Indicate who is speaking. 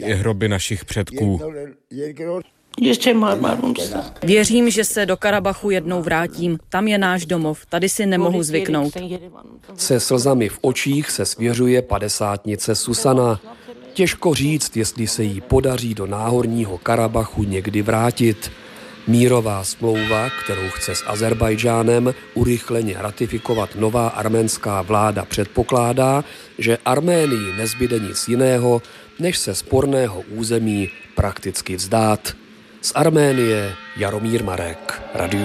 Speaker 1: i hroby našich předků.
Speaker 2: Věřím, že se do Karabachu jednou vrátím. Tam je náš domov, tady si nemohu zvyknout.
Speaker 3: Se slzami v očích se svěřuje padesátnice Susana. Těžko říct, jestli se jí podaří do Náhorního Karabachu někdy vrátit. Mírová smlouva, kterou chce s Azerbajdžánem urychleně ratifikovat nová arménská vláda, předpokládá, že Arménii nezbyde nic jiného, než se sporného území prakticky vzdát. Z Arménie Jaromír Marek, Radio